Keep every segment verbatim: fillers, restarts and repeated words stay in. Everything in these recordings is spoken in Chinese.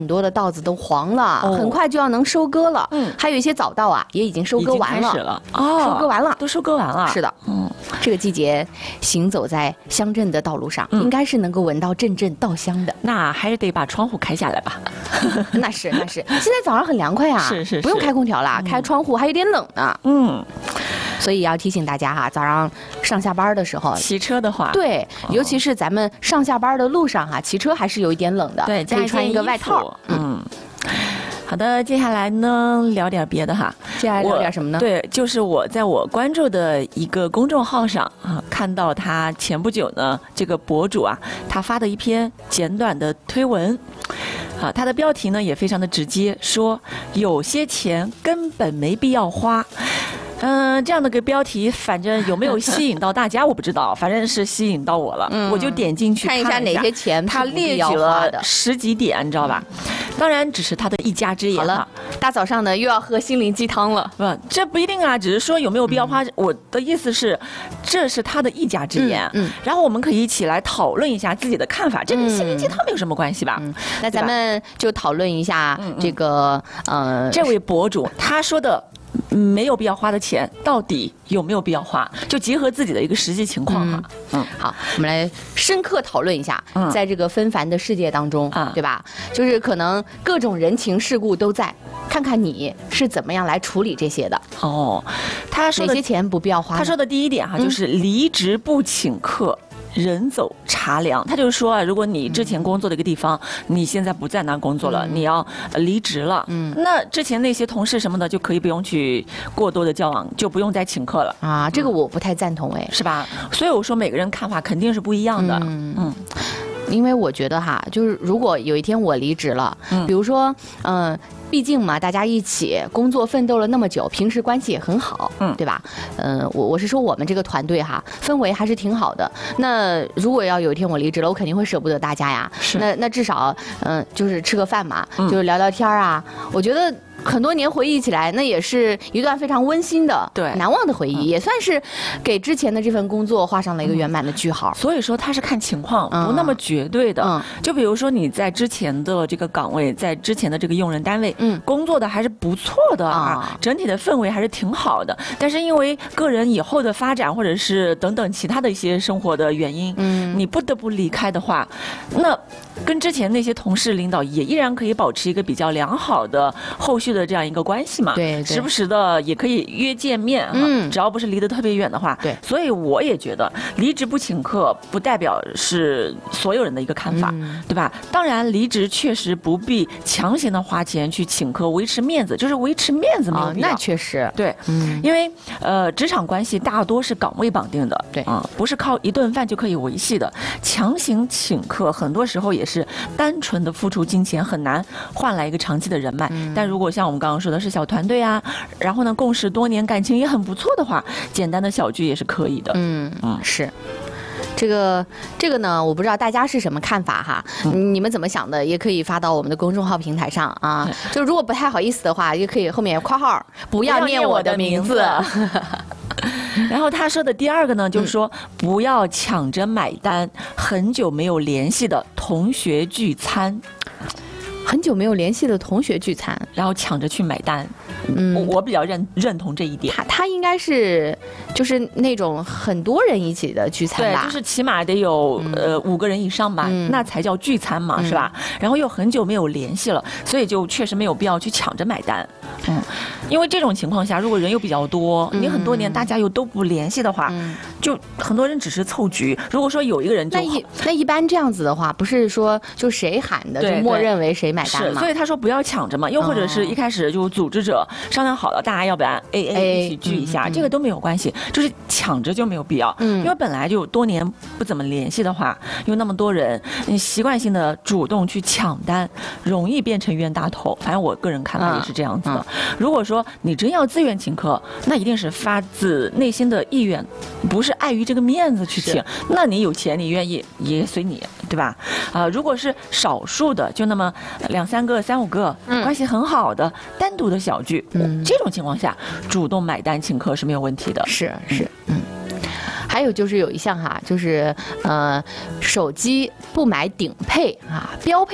很多的稻子都黄了， 哦、 很快就要能收割了。 嗯， 还有一些早稻啊，也已经收割完了， 已经开始了哦， 收割完了， 都收割完了。 是的，嗯，这个季节行走在乡镇的道路上，嗯、应该是能够闻到阵阵稻香的。 那还是得把窗户开下来吧。 那是那是，现在早上很凉快啊， 是是是， 不用开空调了，嗯、开窗户还有点冷呢。 嗯。 所以要提醒大家哈，早上上下班的时候， 骑车的话， 对，尤其是咱们上下班的路上哈，骑车还是有一点冷的， 对， 可以穿一个外套。 嗯，好的，接下来呢聊点别的哈， 接下来聊点什么呢？ 对，就是我在我关注的一个公众号上啊，看到他前不久呢，这个博主啊，他发的一篇简短的推文。啊，它的标题呢也非常的直接，说有些钱根本没必要花。嗯、呃，这样的个标题，反正有没有吸引到大家我不知道，反正是吸引到我了，嗯、我就点进去看一下哪些钱他列举了十几点，你知道吧？当然只是他的一家之言。 好了，大早上的又要喝心灵鸡汤了。 不，这不一定啊，只是说有没有必要花。嗯、我的意思是，这是他的一家之言。嗯，嗯然后我们可以一起来讨论一下自己的看法，这跟心灵鸡汤没有什么关系吧？嗯， 那咱们就讨论一下这个、嗯、呃， 这位博主他说的。没有必要花的钱，到底有没有必要花？就结合自己的一个实际情况哈。 嗯，好，我们来深刻讨论一下，嗯、在这个纷繁的世界当中，嗯、对吧？就是可能各种人情世故都在，看看你是怎么样来处理这些的。 哦，他说的哪些钱不必要花？ 他说的第一点哈，就是离职不请客。人走茶凉，他就是说啊，如果你之前工作的一个地方，嗯、你现在不在那工作了，嗯、你要离职了，嗯，那之前那些同事什么的就可以不用去过多的交往，就不用再请客了啊。这个我不太赞同哎， 是吧？所以我说每个人看法肯定是不一样的，嗯。嗯因为我觉得哈，就是如果有一天我离职了，嗯、比如说，嗯、呃。毕竟嘛，大家一起工作奋斗了那么久，平时关系也很好，嗯，对吧？嗯、呃，我我是说我们这个团队哈，氛围还是挺好的。那如果要有一天我离职了，我肯定会舍不得大家呀。 是。 那那至少，嗯、呃，就是吃个饭嘛，就是聊聊天啊。嗯、我觉得很多年回忆起来，那也是一段非常温馨的、 对难忘的回忆，嗯、也算是给之前的这份工作画上了一个圆满的句号。 嗯、所以说他是看情况，嗯、不那么绝对的。嗯、就比如说你在之前的这个岗位，在之前的这个用人单位。嗯，工作的还是不错的啊，整体的氛围还是挺好的。但是因为个人以后的发展，或者是等等其他的一些生活的原因，嗯，你不得不离开的话，那跟之前那些同事领导也依然可以保持一个比较良好的后续的这样一个关系嘛。 对， 时不时的也可以约见面哈，嗯，只要不是离得特别远的话。 对， 所以我也觉得离职不请客不代表是所有人的一个看法，嗯、对吧？当然，离职确实不必强行的花钱去请客维持面子，就是维持面子没有必要。 哦、那确实对，嗯，因为呃，职场关系大多是岗位绑定的， 对啊、嗯，不是靠一顿饭就可以维系的。强行请客，很多时候也是单纯的付出金钱，很难换来一个长期的人脉。嗯、但如果像我们刚刚说的是小团队啊，然后呢共事多年，感情也很不错的话，简单的小聚也是可以的。 嗯嗯，是。这个这个呢，我不知道大家是什么看法哈，嗯、你们怎么想的，也可以发到我们的公众号平台上啊。就如果不太好意思的话，也可以后面括号不要念我的名字。 然后他说的第二个呢，就是说不要抢着买单，很久没有联系的同学聚餐。 很久没有联系的同学聚餐， 然后抢着去买单。嗯，我我比较认认同这一点。 他他应该是就是那种很多人一起的聚餐吧， 对，就是起码得有、嗯、呃五个人以上吧，嗯、那才叫聚餐嘛，嗯、是吧？然后又很久没有联系了，所以就确实没有必要去抢着买单。嗯，因为这种情况下，如果人又比较多，嗯、你很多年大家又都不联系的话，嗯、就很多人只是凑局。如果说有一个人就那一那一般这样子的话，不是说就谁喊的就默认为谁买单吗？ 是，所以他说不要抢着嘛，又或者是一开始就组织者商量好了，大家要不然 A A 一起聚一下，这个都没有关系，就是抢着就没有必要。嗯，因为本来就多年不怎么联系的话，有那么多人，你习惯性的主动去抢单，容易变成冤大头。反正我个人看法也是这样子的。如果说你真要自愿请客，那一定是发自内心的意愿，不是碍于这个面子去请。那你有钱，你愿意也随你，对吧？啊、呃，如果是少数的，就那么两三个、三五个，嗯、关系很好的单独的小聚，嗯、这种情况下，主动买单请客是没有问题的。 是是，嗯。还有就是有一项哈，就是呃，手机不买顶配啊，标配版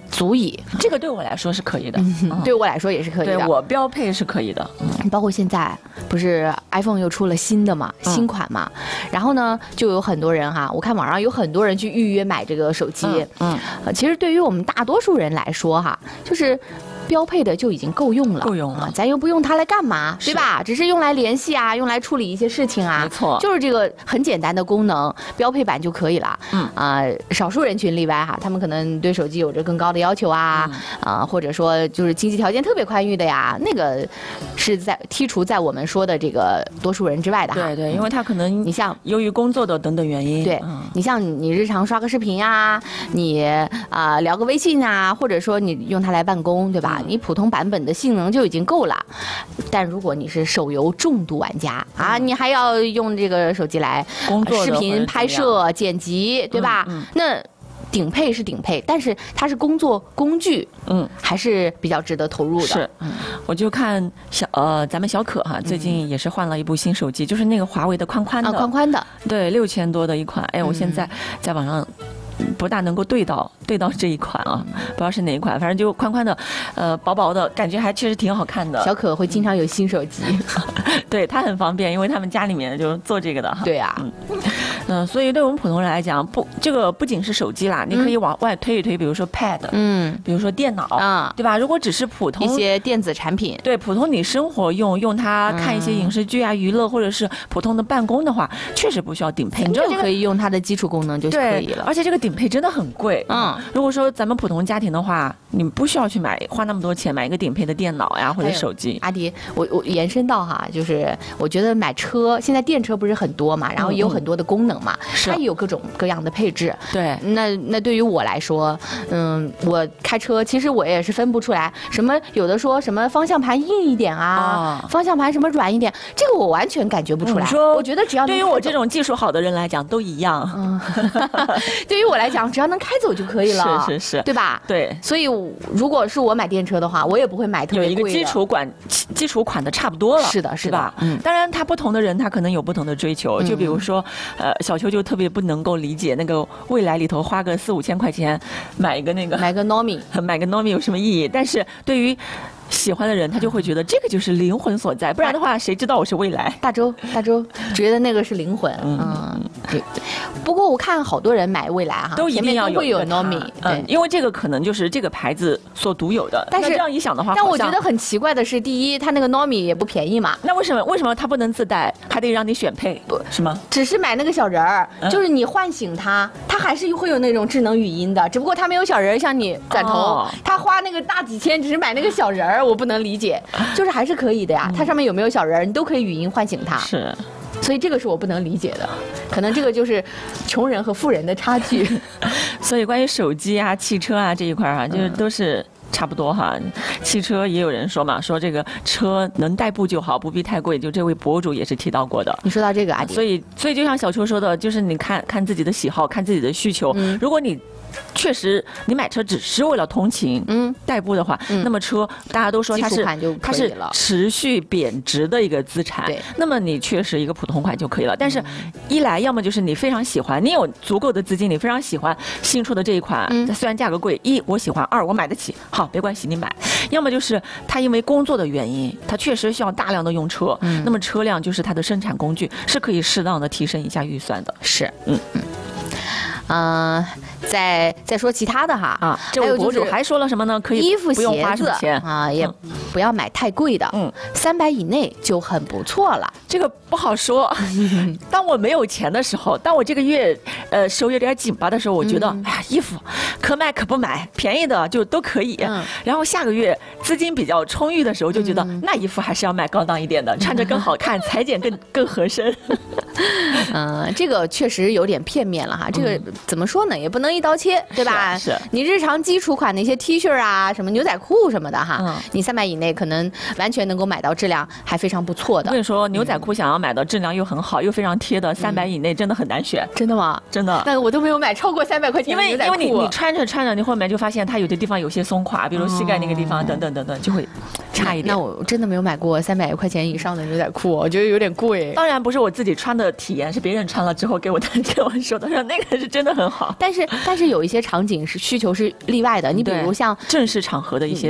足以。 这个对我来说是可以的， 嗯、对我来说也是可以的。 对我标配是可以的。 嗯、包括现在不是 iPhone 又出了新的嘛，新款嘛，嗯、然后呢，就有很多人哈，我看网上有很多人去预约买这个手机。嗯，嗯呃、其实对于我们大多数人来说哈，就是标配的就已经够用了， 够用了， 咱又不用它来干嘛，对吧？只是用来联系啊，用来处理一些事情啊， 没错， 就是这个很简单的功能，标配版就可以了。嗯啊、呃，少数人群例外哈，他们可能对手机有着更高的要求啊，啊、嗯呃，或者说就是经济条件特别宽裕的呀，那个是在剔除在我们说的这个多数人之外的哈。 对对，因为他可能你像由于工作的等等原因， 对、嗯、你像你日常刷个视频呀，你啊、呃、聊个微信啊，或者说你用它来办公，对吧？你普通版本的性能就已经够了，但如果你是手游重度玩家啊，你还要用这个手机来工作、 视频拍摄、剪辑，对吧？嗯嗯、那顶配是顶配，但是它是工作工具，嗯，还是比较值得投入的。 是，嗯、我就看小呃，咱们小可哈，最近也是换了一部新手机，嗯、就是那个华为的宽宽的， 啊、宽宽的， 对，六千多的一款。哎，我现在在网上不大能够对到对到这一款啊，不知道是哪一款，反正就宽宽的，呃，薄薄的，感觉还确实挺好看的。 小可会经常有新手机， 对，它很方便，因为他们家里面就做这个的。 对呀、啊， 嗯，嗯，所以对我们普通人来讲，不，这个不仅是手机啦，你可以往外推一推，比如说 Pad， 嗯，比如说电脑，啊，对吧？如果只是普通一些电子产品， 对，普通你生活用用它看一些影视剧啊、娱乐，或者是普通的办公的话，确实不需要顶配， 你就可以用它的基础功能就可以了。 而且这个顶配真的很贵，嗯，如果说咱们普通家庭的话，你不需要去买花那么多钱买一个顶配的电脑呀或者手机。 阿迪，我我延伸到哈，就是我觉得买车现在电车不是很多嘛，然后也有很多的功能嘛，嗯、它也有各种各样的配置。 对， 那那对于我来说，嗯，我开车其实我也是分不出来什么，有的说什么方向盘硬一点啊，哦、方向盘什么软一点，这个我完全感觉不出来。 你说， 我觉得只要对于我这种技术好的人来讲都一样。 嗯，对于我来讲，只要能开走就可以了。 是是是， 对吧？ 对， 所以如果是我买电车的话，我也不会买特别贵的， 有一个基础款基础款的差不多了。 是的，是吧？嗯，当然，他不同的人他可能有不同的追求，就比如说，呃，小邱就特别不能够理解那个未来里头花个四五千块钱买一个那个买个 Nomi， 买个 Nomi 有什么意义？但是对于喜欢的人，他就会觉得这个就是灵魂所在，不然的话，谁知道我是未来？ 大周，大周觉得那个是灵魂。嗯，对。不过我看好多人买未来哈， 都一定要有有 Nomi， 嗯，因为这个可能就是这个牌子所独有的。 但是这样一想的话， 但我觉得很奇怪的是，第一，它那个 Nomi 也不便宜嘛。 那为什么为什么它不能自带，还得让你选配？不是吗？ 只是买那个小人儿，嗯、就是你唤醒它，它还是会有那种智能语音的，只不过它没有小人，像你转头，哦、它花那个大几千，只是买那个小人儿，我不能理解。就是还是可以的呀，它上面有没有小人，你都可以语音唤醒它。 是， 所以这个是我不能理解的，可能这个就是穷人和富人的差距。 所以关于手机啊、汽车啊这一块啊，就是都是差不多哈。汽车也有人说嘛，说这个车能代步就好，不必太贵。就这位博主也是提到过的。 你说到这个，阿迪， 所以所以就像小邱说的，就是你看看自己的喜好，看自己的需求。嗯、如果你确实，你买车只是为了通勤、嗯，代步的话，嗯、那么车大家都说它是它是持续贬值的一个资产， 对， 那么你确实一个普通款就可以了。但是，一来要么就是你非常喜欢，你有足够的资金，你非常喜欢新出的这一款，嗯、虽然价格贵，一我喜欢，二我买得起，好，没关系，你买。要么就是他因为工作的原因，他确实需要大量的用车，嗯、那么车辆就是他的生产工具，是可以适当的提升一下预算的。 是，嗯嗯。嗯、呃，再再说其他的哈啊，这位博主还说了什么呢？可以衣服、 不用花鞋子钱啊，也不要买太贵的，嗯，三百以内就很不错了。 这个不好说。当我没有钱的时候，当我这个月呃手有点紧巴的时候，我觉得、嗯、哎呀，衣服可买可不买，便宜的就都可以。嗯、然后下个月资金比较充裕的时候，就觉得、嗯、那衣服还是要买高档一点的，穿着更好看，裁剪更更合身。 嗯、呃，这个确实有点片面了哈，这个。嗯怎么说呢？也不能一刀切，对吧？ 是。是你日常基础款的一些 T 恤啊，什么牛仔裤什么的哈，嗯、你三百以内可能完全能够买到质量还非常不错的。 我跟你说，牛仔裤想要买到质量又很好、嗯、又非常贴的，三百以内真的很难选。 真的吗？ 真的。 但我都没有买超过三百块钱的牛仔裤。 因为因为你你穿着穿着，你后面就发现它有的地方有些松垮，比如膝盖那个地方、哦、等等等等，就会差一点。 那我真的没有买过三百块钱以上的牛仔裤，我觉得有点贵。 当然不是我自己穿的体验，是别人穿了之后给我的这么说的，说那个是真的很好。 但是但是有一些场景是需求是例外的，你比如像正式场合的一些